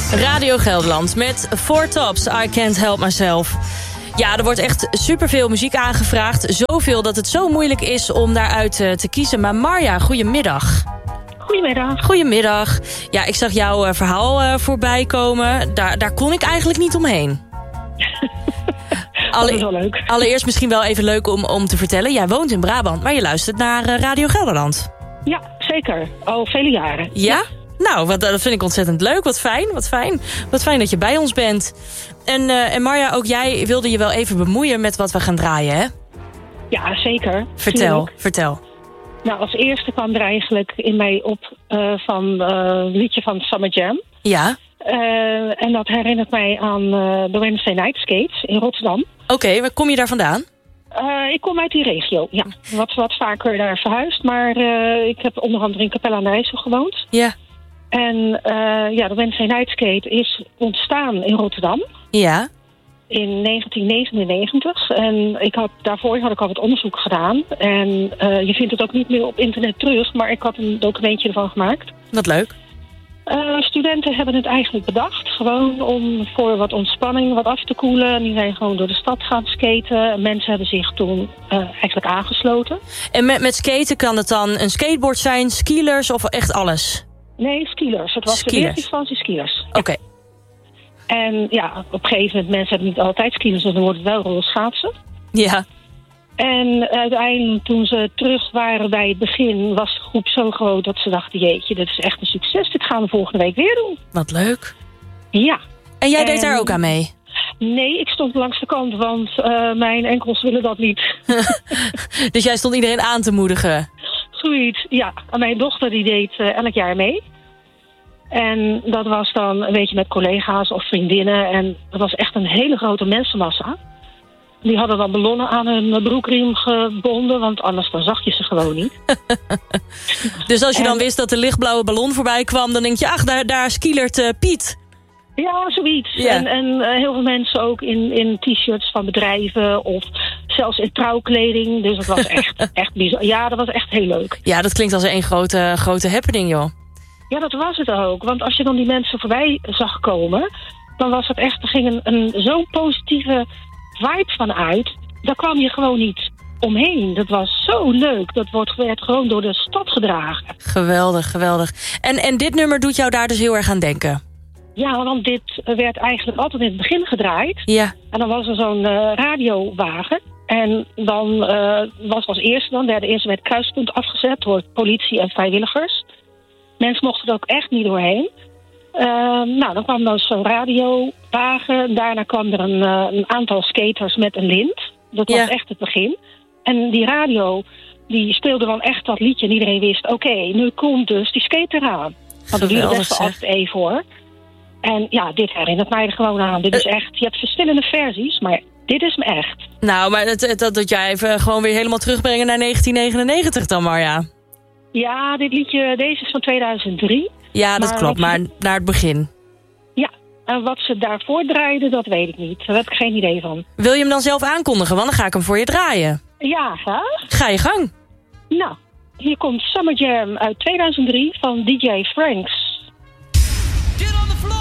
Radio Gelderland met Four Tops, I Can't Help Myself. Ja, er wordt echt superveel muziek aangevraagd. Zoveel dat het zo moeilijk is om daaruit te kiezen. Maar Marja, goedemiddag. Goedemiddag. Goedemiddag. Ja, ik zag jouw verhaal voorbij komen. Daar kon ik eigenlijk niet omheen. Dat is wel leuk. Allereerst misschien wel even leuk om te vertellen. Jij woont in Brabant, maar je luistert naar Radio Gelderland. Ja, zeker. Al vele jaren. Ja? Nou, dat vind ik ontzettend leuk. Wat fijn, wat fijn. Wat fijn dat je bij ons bent. En Marja, ook jij wilde je wel even bemoeien met wat we gaan draaien, hè? Ja, zeker. Vertel. Nou, als eerste kwam er eigenlijk in mij op van een liedje van Summer Jam. Ja. En dat herinnert mij aan de Wednesday Night Skates in Rotterdam. Oké, waar kom je daar vandaan? Ik kom uit die regio, ja. Wat vaker daar verhuisd. Maar ik heb onder andere in Capelle aan de IJssel gewoond. Ja. En de Wednesday Night Skate is ontstaan in Rotterdam. Ja. In 1999. En daarvoor had ik al wat onderzoek gedaan. En je vindt het ook niet meer op internet terug. Maar ik had een documentje ervan gemaakt. Wat leuk. Studenten hebben het eigenlijk bedacht. Gewoon om voor wat ontspanning wat af te koelen. Die zijn gewoon door de stad gaan skaten. Mensen hebben zich toen eigenlijk aangesloten. En met skaten kan het dan een skateboard zijn, skilers of echt alles? Nee, skilers. Het was de eerste instantie skilers. Oké. En ja, op een gegeven moment, mensen hebben niet altijd skilers, dus dan wordt het wel rolschaatsen. Ja. En uiteindelijk, toen ze terug waren bij het begin, was de groep zo groot dat ze dachten, jeetje, dit is echt een succes. Dit gaan we volgende week weer doen. Wat leuk. Ja. En jij deed daar ook aan mee? Nee, ik stond langs de kant, want mijn enkels willen dat niet. Dus jij stond iedereen aan te moedigen? Zoiets, ja. En mijn dochter die deed elk jaar mee. En dat was dan een beetje met collega's of vriendinnen. En dat was echt een hele grote mensenmassa. Die hadden dan ballonnen aan hun broekriem gebonden, want anders dan zag je ze gewoon niet. Dus als je dan wist dat de lichtblauwe ballon voorbij kwam, dan denk je, ach, daar skilert Piet. Ja, zoiets. Ja. En heel veel mensen ook in t-shirts van bedrijven of zelfs in trouwkleding. Dus dat was echt bizar. Ja, dat was echt heel leuk. Ja, dat klinkt als een grote happening, joh. Ja, dat was het ook. Want als je dan die mensen voorbij zag komen, dan was het echt, er ging een zo'n positieve vibe van uit. Daar kwam je gewoon niet omheen. Dat was zo leuk. Dat werd gewoon door de stad gedragen. Geweldig, geweldig. En dit nummer doet jou daar dus heel erg aan denken? Ja, want dit werd eigenlijk altijd in het begin gedraaid. Ja. En dan was er zo'n radiowagen. En dan was als eerste, dan werden eerst met kruispunt afgezet door politie en vrijwilligers. Mensen mochten er ook echt niet doorheen. Dan kwam dan zo'n radiowagen. Daarna kwam er een aantal skaters met een lint. Dat was echt het begin. En die radio, die speelde dan echt dat liedje. En iedereen wist, oké, nu komt dus die skater aan. Want dat duurde best wel altijd even hoor. En ja, dit herinnert mij er gewoon aan. Dit is echt, je hebt verschillende versies, maar dit is me echt. Nou, maar dat jij even gewoon weer helemaal terugbrengen naar 1999 dan, Marja. Ja, deze is van 2003. Ja, dat klopt, maar naar het begin. Ja, en wat ze daarvoor draaiden, dat weet ik niet. Daar heb ik geen idee van. Wil je hem dan zelf aankondigen? Want dan ga ik hem voor je draaien. Ja, graag. Ga je gang. Nou, hier komt Summer Jam uit 2003 van DJ Franks. Get on the floor!